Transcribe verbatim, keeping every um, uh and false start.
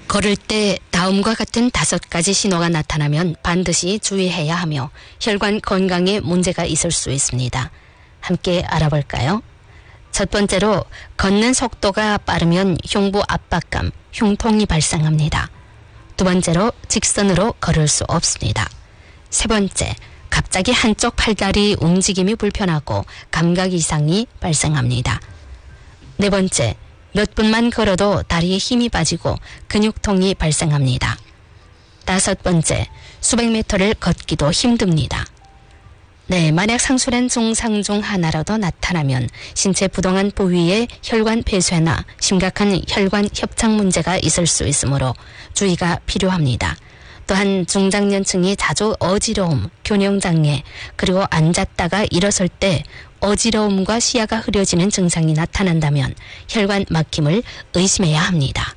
걸을 때 다음과 같은 다섯 가지 신호가 나타나면 반드시 주의해야 하며 혈관 건강에 문제가 있을 수 있습니다. 함께 알아볼까요? 첫 번째로 걷는 속도가 빠르면 흉부 압박감, 흉통이 발생합니다. 두 번째로 직선으로 걸을 수 없습니다. 세 번째, 갑자기 한쪽 팔다리 움직임이 불편하고 감각 이상이 발생합니다. 네 번째, 몇 분만 걸어도 다리에 힘이 빠지고 근육통이 발생합니다. 다섯 번째, 수백 미터를 걷기도 힘듭니다. 네, 만약 상수란 증상 중 하나라도 나타나면 신체 부동한 부위에 혈관 폐쇄나 심각한 혈관 협착 문제가 있을 수 있으므로 주의가 필요합니다. 또한 중장년층이 자주 어지러움, 균형장애, 그리고 앉았다가 일어설 때 어지러움과 시야가 흐려지는 증상이 나타난다면 혈관 막힘을 의심해야 합니다.